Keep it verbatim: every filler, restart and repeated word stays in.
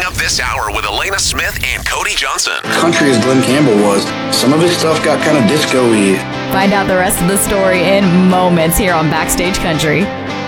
up this hour with Elena Smith and Cody Johnson. Country as Glenn Campbell was, some of his stuff got kind of disco-y. Find out the rest of the story in moments here on Backstage Country.